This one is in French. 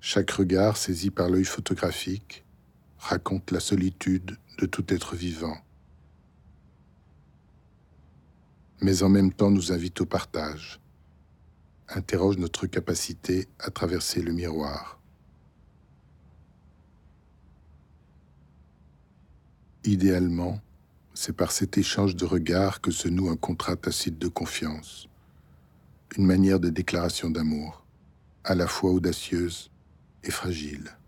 Chaque regard saisi par l'œil photographique raconte la solitude de tout être vivant, mais en même temps nous invite au partage, interroge notre capacité à traverser le miroir. Idéalement, c'est par cet échange de regards que se noue un contrat tacite de confiance, une manière de déclaration d'amour, à la fois audacieuse et fragile.